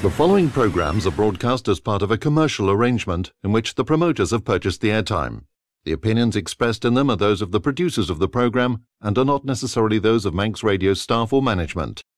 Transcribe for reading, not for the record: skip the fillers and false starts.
The following programs are broadcast as part of a commercial arrangement in which the promoters have purchased the airtime. The opinions expressed in them are those of the producers of the program and are not necessarily those of Manx Radio staff or management.